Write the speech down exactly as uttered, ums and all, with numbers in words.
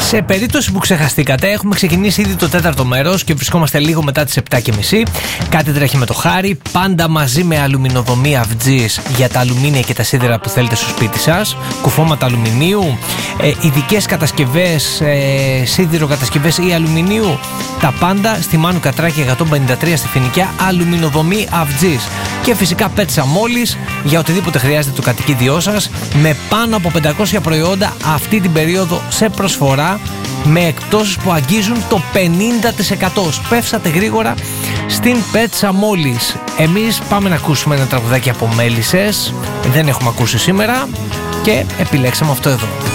Σε περίπτωση που ξεχαστήκατε, έχουμε ξεκινήσει ήδη το τέταρτο μέρος και βρισκόμαστε λίγο μετά τις επτά και μισή. Κάτι τρέχει με το Χάρη, πάντα μαζί με αλουμινοδομή Αυτζής για τα αλουμίνια και τα σίδερα που θέλετε στο σπίτι σας, κουφώματα αλουμινίου, ε, ειδικές κατασκευές, ε, σίδηροκατασκευές ή αλουμινίου. Τα πάντα στη Μάνου Κατράκη εκατόν πενήντα τρία στη Φοινικιά, αλουμινοδομή Αυτζής. Και φυσικά Πέτσα Μόλις για οτιδήποτε χρειάζεται το κατοικίδιό σας, με πάνω από πεντακόσια προϊόντα αυτή την περίοδο σε προσφορά, με εκπτώσεις που αγγίζουν το πενήντα τοις εκατό. Σπεύσατε γρήγορα στην Πέτσα Μόλις. Εμείς πάμε να ακούσουμε ένα τραγουδάκι από Μέλισσες. Δεν έχουμε ακούσει σήμερα και επιλέξαμε αυτό εδώ.